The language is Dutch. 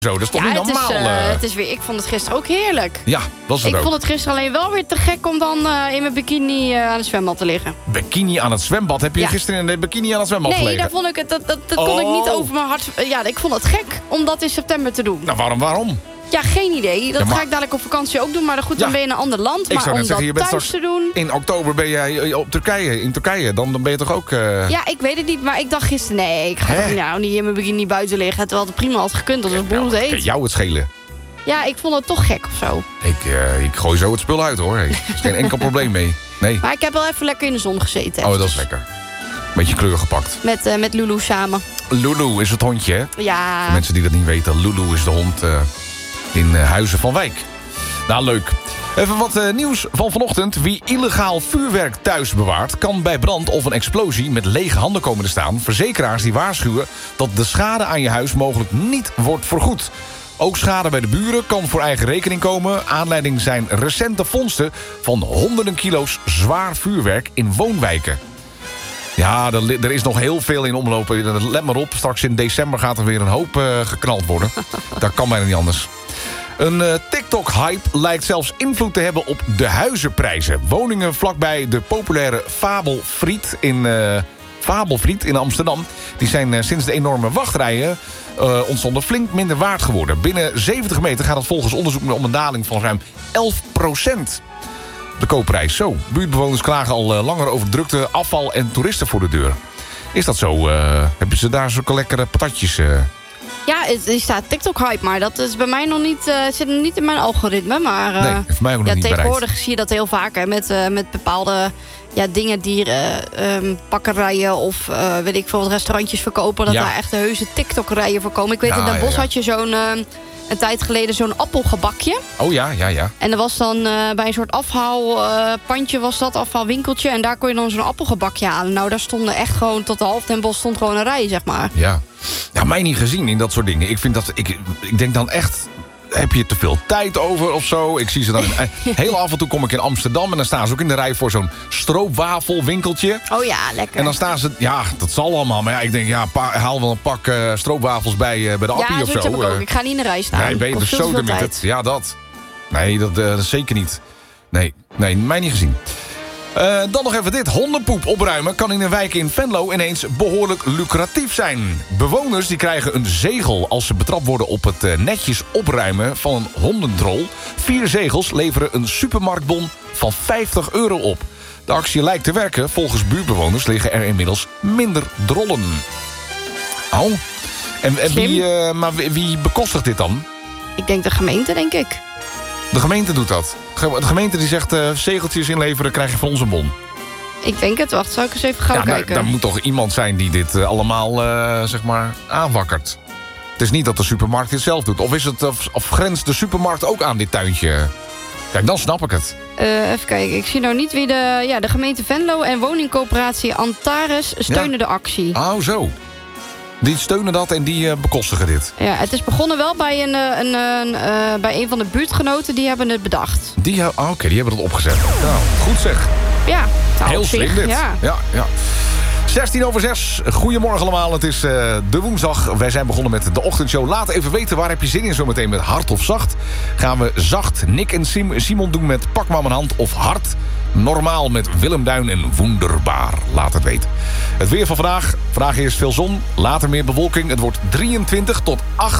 Zo, dat is toch niet normaal? Het is weer, ik vond het gisteren ook heerlijk. Ja, dat is het ook. Ik vond het gisteren alleen wel weer te gek om dan in mijn bikini aan het zwembad te liggen. Bikini aan het zwembad? Heb je gisteren in de bikini aan het zwembad gelegen? Nee, daar vond ik het, dat kon ik niet over mijn hart... Ja, ik vond het gek om dat in september te doen. Nou, waarom? Ja, geen idee. Dat ga ik dadelijk op vakantie ook doen. Maar goed, dan ben je in een ander land. Ik zou net zeggen, je bent thuis te doen... In oktober ben jij in Turkije. Dan ben je toch ook... Ja, ik weet het niet. Maar ik dacht gisteren... Nee, ik ga toch niet in mijn bikini buiten liggen. Terwijl het prima had gekund als het bloed heet. Kan jou het schelen? Ja, ik vond het toch gek of zo. Ik gooi zo het spul uit, hoor. Er is geen enkel probleem mee. Nee. Maar ik heb wel even lekker in de zon gezeten. Oh, dat is lekker. Beetje kleur gepakt. Met Lulu samen. Lulu is het hondje, hè? Ja. Voor mensen die dat niet weten, Lulu is de hond in Huizen van Wijk. Nou, leuk. Even wat nieuws van vanochtend. Wie illegaal vuurwerk thuis bewaart, kan bij brand of een explosie met lege handen komen te staan. Verzekeraars die waarschuwen dat de schade aan je huis mogelijk niet wordt vergoed. Ook schade bij de buren kan voor eigen rekening komen. Aanleiding zijn recente vondsten van honderden kilo's zwaar vuurwerk in woonwijken. Ja, er is nog heel veel in omloop. Let maar op, straks in december gaat er weer een hoop geknald worden. Dat kan bijna niet anders. Een TikTok-hype lijkt zelfs invloed te hebben op de huizenprijzen. Woningen vlakbij de populaire Fabelvriet in Amsterdam... die zijn sinds de enorme wachtrijen ontstonden flink minder waard geworden. Binnen 70 meter gaat het volgens onderzoek om een daling van ruim 11%. De koopprijs. Zo, buurtbewoners klagen al langer over drukte, afval en toeristen voor de deur. Is dat zo? Hebben ze daar zulke lekkere patatjes? Ja, er staat TikTok-hype, maar dat is bij mij nog niet, zit nog niet in mijn algoritme. Maar nee, voor mij ook nog niet tegenwoordig bereikt. zie je dat heel vaak hè, met bepaalde dingen die pakkerijen of weet ik veel, restaurantjes verkopen. Dat daar echt de heuse TikTok-rijen voor komen. Ik weet in Den Bosch had je zo'n... een tijd geleden zo'n appelgebakje. Oh ja. En dat was dan bij een soort afhaalpandje was dat, afhaalwinkeltje. En daar kon je dan zo'n appelgebakje halen. Nou, daar stonden echt gewoon tot de half Den Bosch stond gewoon een rij, zeg maar. Ja, mij niet gezien in dat soort dingen. Ik vind dat, ik denk dan echt... Heb je te veel tijd over of zo? Ik zie ze dan... Heel af en toe kom ik in Amsterdam... en dan staan ze ook in de rij voor zo'n stroopwafelwinkeltje. Oh ja, lekker. En dan staan ze... Ja, dat zal allemaal. Maar ja, ik denk, haal wel een pak stroopwafels bij de appie of zo. Ja, heb ik ook. Ik ga niet in de rij staan. Nee, ben je dus zo met het. Ja, dat. Nee, dat is zeker niet. Nee, mij niet gezien. Dan nog even dit. Hondenpoep opruimen kan in een wijk in Venlo ineens behoorlijk lucratief zijn. Bewoners die krijgen een zegel als ze betrapt worden op het netjes opruimen van een hondendrol. 4 zegels leveren een supermarktbon van €50 op. De actie lijkt te werken. Volgens buurtbewoners liggen er inmiddels minder drollen. Oh. En wie bekostigt dit dan? Ik denk de gemeente, denk ik. De gemeente doet dat. De gemeente die zegt, zegeltjes inleveren, krijg je van ons een bon. Ik denk het. Wacht, zal ik eens even gauw kijken? Daar moet toch iemand zijn die dit allemaal, zeg maar, aanwakkert. Het is niet dat de supermarkt dit zelf doet. Of grenst de supermarkt ook aan dit tuintje? Kijk, dan snap ik het. Even kijken. Ik zie nou niet wie de gemeente Venlo en woningcoöperatie Antares steunen de actie. Oh, zo. Die steunen dat en die bekostigen dit. Ja, het is begonnen wel bij een van de buurtgenoten. Die hebben het bedacht. Oké, die hebben het opgezet. Nou, goed zeg. Ja, heel slim dit. Ja. 6:06. Goedemorgen allemaal. Het is de woensdag. Wij zijn begonnen met de ochtendshow. Laat even weten, waar heb je zin in zometeen met hard of zacht? Gaan we zacht Nick en Simon doen met Pak maar mijn hand of hard? Normaal met Willem Duin en Wonderbaar. Laat het weten. Het weer van vandaag. Vandaag eerst veel zon, later meer bewolking. Het wordt 23 tot 8